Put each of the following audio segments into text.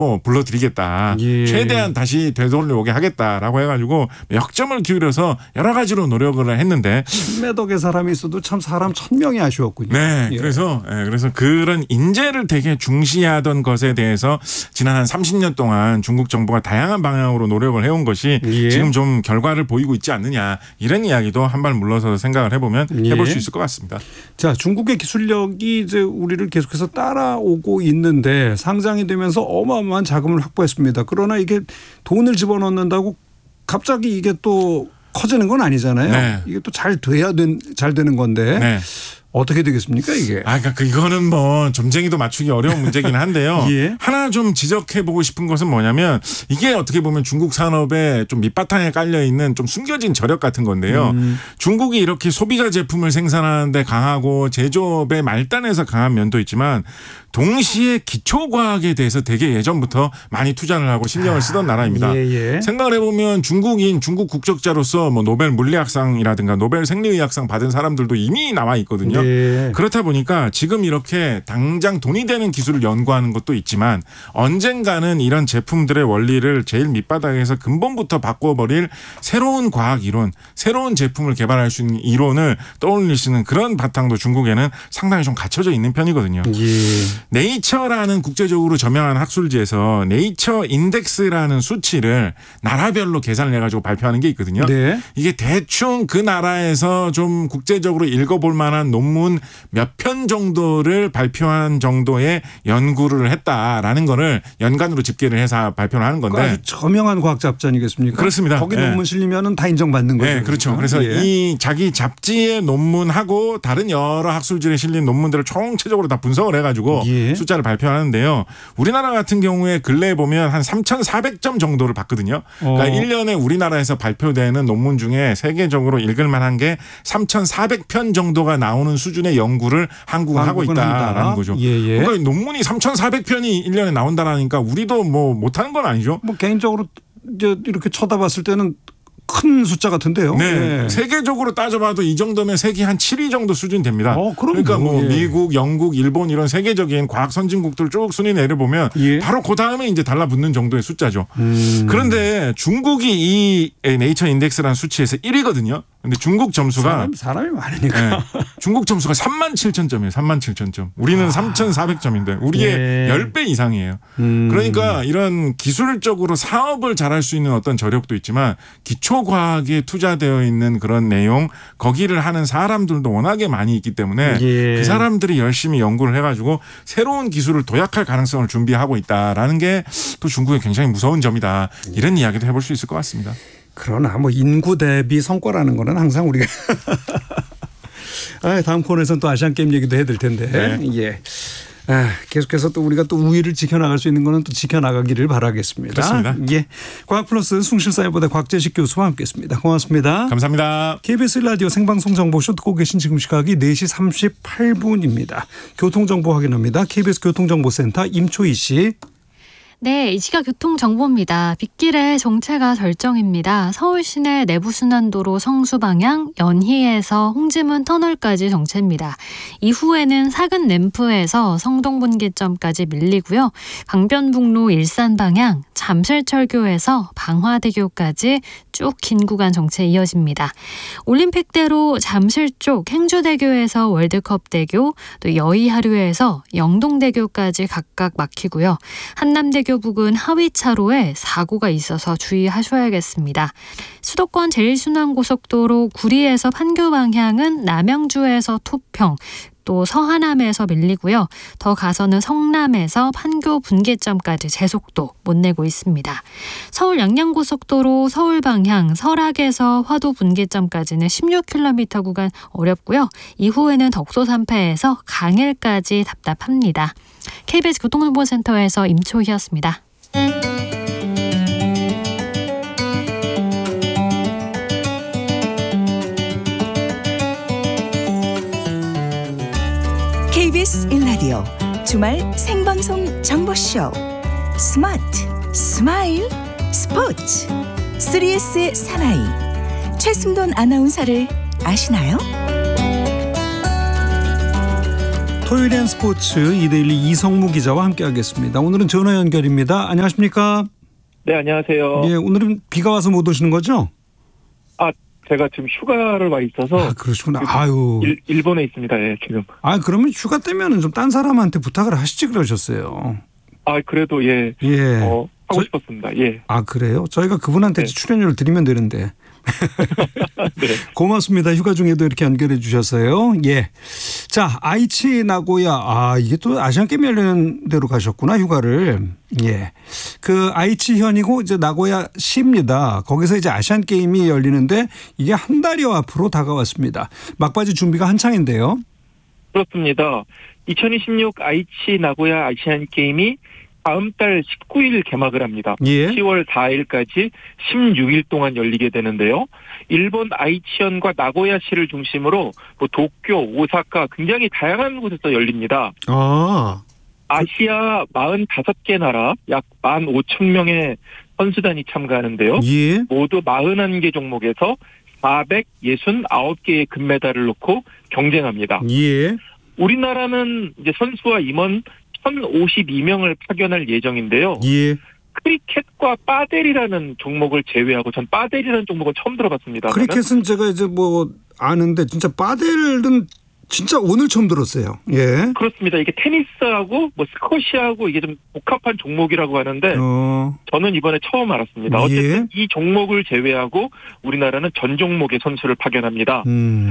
불러드리겠다. 예. 최대한 다시 되돌려오게 하겠다라고 해가지고 역점을 기울여서 여러 가지로 노력을 했는데 10매 사람이 있어도 참 사람 1000명이 아쉬웠군요. 네, 예. 그래서 그런 인재를 되게 중시하던 것에 대해서 지난 한 30년 동안 중국 정부가 다양한 방향으로 노력을 해온 것이 예. 지금 좀 결과를 보이고 있지 않느냐 이런 이야기도 한 발 물러서서 생각을 해보면 해볼 수 있을 것 같습니다. 자, 중국의 기술력이 이제 우리를 계속해서 따라오고 있는데 상장이 되면서 어마어마한 자금을 확보했습니다. 그러나 이게 돈을 집어넣는다고 갑자기 이게 또 커지는 건 아니잖아요. 네. 이게 또 잘 되는 건데 네. 어떻게 되겠습니까 이게? 그러니까 이거는 뭐 점쟁이도 맞추기 어려운 문제긴 한데요. 예. 하나 좀 지적해보고 싶은 것은 뭐냐면 이게 어떻게 보면 중국 산업의 좀 밑바탕에 깔려 있는 좀 숨겨진 저력 같은 건데요. 중국이 이렇게 소비자 제품을 생산하는데 강하고 제조업의 말단에서 강한 면도 있지만 동시에 기초과학에 대해서 되게 예전부터 많이 투자를 하고 신경을 쓰던 나라입니다. 예. 생각을 해보면 중국 국적자로서 뭐 노벨 물리학상이라든가 노벨 생리의학상 받은 사람들도 이미 나와 있거든요. 예. 그렇다 보니까 지금 이렇게 당장 돈이 되는 기술을 연구하는 것도 있지만 언젠가는 이런 제품들의 원리를 제일 밑바닥에서 근본부터 바꿔버릴 새로운 과학 이론, 새로운 제품을 개발할 수 있는 이론을 떠올릴 수 있는 그런 바탕도 중국에는 상당히 좀 갖춰져 있는 편이거든요. 예. 네이처라는 국제적으로 저명한 학술지에서 네이처 인덱스라는 수치를 나라별로 계산을 해가지고 발표하는 게 있거든요. 네. 이게 대충 그 나라에서 좀 국제적으로 읽어볼 만한 논문 몇 편 정도를 발표한 정도의 연구를 했다라는 거를 연간으로 집계를 해서 발표를 하는 건데. 아주 저명한 과학 잡지 아니겠습니까? 그렇습니다. 거기 네. 논문 실리면은 다 인정받는 거죠. 네, 그렇죠. 그래서 예. 이 자기 잡지의 논문하고 다른 여러 학술지에 실린 논문들을 총체적으로 다 분석을 해가지고 예. 숫자를 발표하는데요. 우리나라 같은 경우에 근래에 보면 한 3,400점 정도를 받거든요. 그러니까 1년에 우리나라에서 발표되는 논문 중에 세계적으로 읽을 만한 게 3,400편 정도가 나오는 수준의 연구를 한국은 하고 있다라는 거죠. 예. 그러니까 논문이 3,400편이 1년에 나온다라니까 우리도 뭐 못하는 건 아니죠. 뭐 개인적으로 이제 이렇게 쳐다봤을 때는 큰 숫자 같은데요. 네. 예. 세계적으로 따져봐도 이 정도면 세계 한 7위 정도 수준 됩니다. 그럼요. 그러니까 뭐 예. 미국, 영국, 일본 이런 세계적인 과학 선진국들 쭉 순위 내려보면 예. 바로 그 다음에 이제 달라붙는 정도의 숫자죠. 그런데 중국이 이 네이처 인덱스라는 수치에서 1위거든요. 근데 중국 점수가 사람이 많으니까. 네. 중국 점수가 37,000점이에요. 37,000점. 우리는 3,400점인데 우리의 예. 10배 이상이에요. 그러니까 이런 기술적으로 사업을 잘할 수 있는 어떤 저력도 있지만 기초과학에 투자되어 있는 그런 내용 거기를 하는 사람들도 워낙에 많이 있기 때문에 예. 그 사람들이 열심히 연구를 해가지고 새로운 기술을 도약할 가능성을 준비하고 있다라는 게 또 중국의 굉장히 무서운 점이다. 이런 이야기도 해볼 수 있을 것 같습니다. 그러나 뭐 인구 대비 성과라는 거는 항상 우리가 다음 코너에서는 또 아시안 게임 얘기도 해야 될 텐데. 네. 예. 계속해서 또 우리가 또 우위를 지켜나갈 수 있는 거는 또 지켜나가기를 바라겠습니다. 그렇습니다. 예. 과학플러스 숭실사회부대 곽재식 교수와 함께했습니다. 고맙습니다. 감사합니다. KBS 라디오 생방송 정보쇼 듣고 계신 지금 시각이 4시 38분입니다. 교통정보 확인합니다. KBS 교통정보센터 임초희 씨. 네, 이 시각 교통정보입니다. 빗길에 정체가 절정입니다. 서울 시내 내부순환도로 성수 방향 연희에서 홍지문 터널까지 정체입니다. 이후에는 사근 램프에서 성동분기점까지 밀리고요. 강변북로 일산 방향 잠실철교에서 방화대교까지 쭉 긴 구간 정체 이어집니다. 올림픽대로 잠실 쪽 행주대교에서 월드컵대교, 또 여의하류에서 영동대교까지 각각 막히고요. 한남대교 부근 하위차로에 사고가 있어서 주의하셔야겠습니다. 수도권 제1순환고속도로 구리에서 판교 방향은 남양주에서 토평, 또 서하남에서 밀리고요. 더 가서는 성남에서 판교 분기점까지 제속도 못 내고 있습니다. 서울 양양고속도로 서울 방향 설악에서 화도 분기점까지는 16km 구간 어렵고요. 이후에는 덕소 3패에서 강일까지 답답합니다. KBS 교통정보센터에서 임초희였습니다. KBS 1라디오 주말 생방송 정보쇼 스마트 스마일 스포츠 3S의 사나이 최승돈 아나운서를 아시나요? 토요일엔 스포츠 이데일리 이성무 기자와 함께하겠습니다. 오늘은 전화 연결입니다. 안녕하십니까? 네, 안녕하세요. 예, 오늘은 비가 와서 못 오시는 거죠? 제가 지금 휴가를 와 있어서. 그러시구나. 아유. 일본에 있습니다. 예, 지금. 그러면 휴가 때면은 좀 딴 사람한테 부탁을 하시지 그러셨어요. 그래도 예. 하고 싶었습니다. 예. 그래요? 저희가 그분한테 출연료를 드리면 되는데. 네. 고맙습니다. 휴가 중에도 이렇게 연결해 주셔서요. 예. 자, 아이치 나고야. 이게 또 아시안게임 열리는 데로 가셨구나, 휴가를. 예. 그 아이치현이고 이제 나고야시입니다. 거기서 이제 아시안게임이 열리는데 이게 한 달여 앞으로 다가왔습니다. 막바지 준비가 한창인데요. 그렇습니다. 2026 아이치 나고야 아시안 게임이 다음 달 19일 개막을 합니다. 예. 10월 4일까지 16일 동안 열리게 되는데요. 일본 아이치현과 나고야시를 중심으로 도쿄, 오사카 굉장히 다양한 곳에서 열립니다. 아시아 45개 나라 약 15,000명의 선수단이 참가하는데요. 예. 모두 41개 종목에서 469개의 금메달을 놓고 경쟁합니다. 예. 우리나라는 이제 선수와 임원 1,052명을 파견할 예정인데요. 예. 크리켓과 빠델이라는 종목을 제외하고 전 빠델이라는 종목은 처음 들어봤습니다. 크리켓은 제가 이제 아는데 진짜 빠델은 진짜 오늘 처음 들었어요. 예. 그렇습니다. 이게 테니스하고 스쿼시하고 이게 좀 복합한 종목이라고 하는데 저는 이번에 처음 알았습니다. 어쨌든 이 종목을 제외하고 우리나라는 전 종목의 선수를 파견합니다.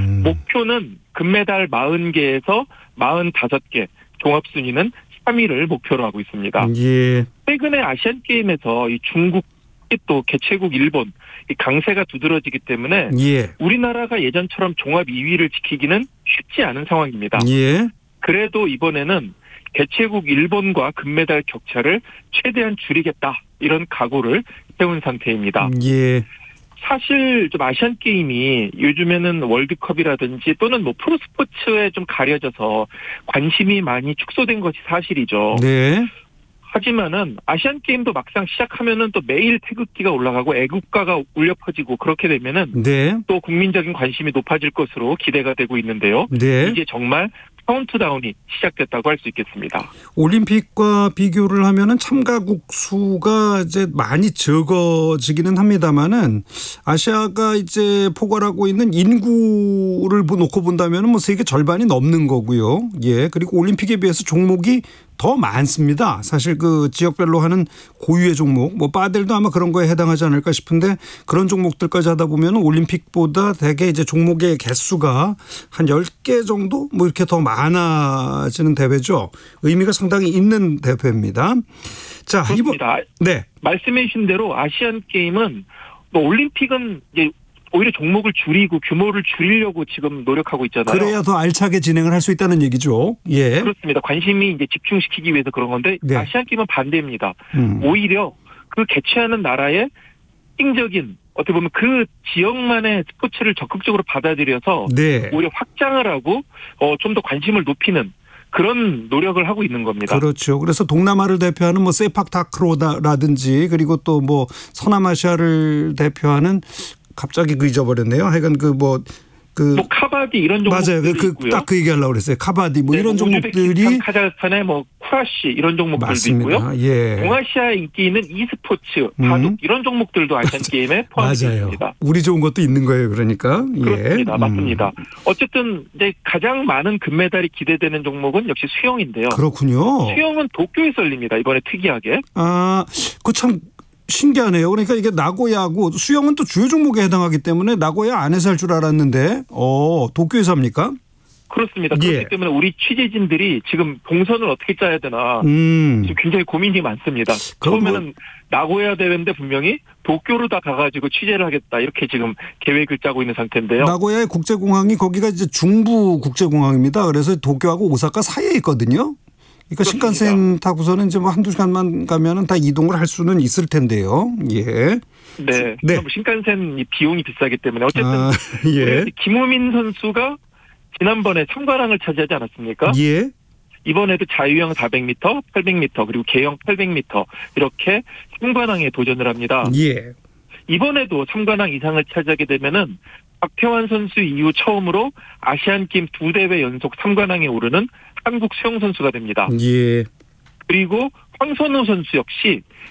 목표는 금메달 40개에서 45개, 종합순위는 3위를 목표로 하고 있습니다. 예. 최근에 아시안게임에서 이 중국 또 개최국 일본 이 강세가 두드러지기 때문에 우리나라가 예전처럼 종합 2위를 지키기는 쉽지 않은 상황입니다. 예. 그래도 이번에는 개최국 일본과 금메달 격차를 최대한 줄이겠다 이런 각오를 세운 상태입니다. 예. 사실 좀 아시안 게임이 요즘에는 월드컵이라든지 또는 프로스포츠에 좀 가려져서 관심이 많이 축소된 것이 사실이죠. 네. 하지만은 아시안 게임도 막상 시작하면은 또 매일 태극기가 올라가고 애국가가 울려 퍼지고 그렇게 되면은 또 국민적인 관심이 높아질 것으로 기대가 되고 있는데요. 이제 정말 카운트다운이 시작됐다고 할 수 있겠습니다. 올림픽과 비교를 하면은 참가국 수가 이제 많이 적어지기는 합니다만은 아시아가 이제 포괄하고 있는 인구를 놓고 본다면은 세계 절반이 넘는 거고요. 예. 그리고 올림픽에 비해서 종목이 더 많습니다. 사실 그 지역별로 하는 고유의 종목, 빠델도 아마 그런 거에 해당하지 않을까 싶은데 그런 종목들까지 하다 보면 올림픽보다 대개 이제 종목의 개수가 한 10개 정도 이렇게 더 많아지는 대회죠. 의미가 상당히 있는 대회입니다. 자, 그렇습니다. 네. 말씀해 주신 대로 아시안 게임은 올림픽은 이제 오히려 종목을 줄이고 규모를 줄이려고 지금 노력하고 있잖아요. 그래야 더 알차게 진행을 할 수 있다는 얘기죠. 예. 그렇습니다. 관심이 이제 집중시키기 위해서 그런 건데 아시안 게임은 반대입니다. 오히려 그 개최하는 나라의 특징적인 어떻게 보면 그 지역만의 스포츠를 적극적으로 받아들여서 오히려 확장을 하고 좀 더 관심을 높이는 그런 노력을 하고 있는 겁니다. 그렇죠. 그래서 동남아를 대표하는 세팍타크로라든지 그리고 또 서남아시아를 대표하는 갑자기 잊어버렸네요. 하여간 카바디 이런 종목들이 맞아요. 있고요. 딱 그 얘기하려고 그랬어요. 카바디 이런 종목들이 카자흐스탄의 쿠라시 이런 종목들도 맞습니다. 있고요. 예. 동아시아에 인기 있는 e스포츠, 바둑 이런 종목들도 아시안 게임에 포함되어 있습니다. 우리 좋은 것도 있는 거예요. 그러니까. 그렇습니다. 맞습니다. 어쨌든 이제 가장 많은 금메달이 기대되는 종목은 역시 수영인데요. 그렇군요. 수영은 도쿄에서 열립니다. 이번에 특이하게. 그 참 신기하네요. 그러니까 이게 나고야고 수영은 또 주요 종목에 해당하기 때문에 나고야 안에서 할 줄 알았는데 도쿄에서 합니까? 그렇습니다. 그렇기 때문에 우리 취재진들이 지금 동선을 어떻게 짜야 되나 지금 굉장히 고민이 많습니다. 처음에는 나고야 대회인데 분명히 도쿄로 다 가가지고 취재를 하겠다 이렇게 지금 계획을 짜고 있는 상태인데요. 나고야의 국제공항이 거기가 이제 중부 국제공항입니다. 그래서 도쿄하고 오사카 사이에 있거든요. 그러니까 신칸센 타고서는 이제 한두 시간만 가면은 다 이동을 할 수는 있을 텐데요. 예. 네. 신칸센 비용이 비싸기 때문에 어쨌든 김우민 선수가 지난번에 참관왕을 차지하지 않았습니까? 예. 이번에도 자유형 400m, 800m 그리고 개형 800m 이렇게 참관왕에 도전을 합니다. 예. 이번에도 참관왕 이상을 차지하게 되면은 박태환 선수 이후 처음으로 아시안게임 2대회 연속 3관왕에 오르는 한국 수영 선수가 됩니다. 예. 그리고 황선우 선수 역시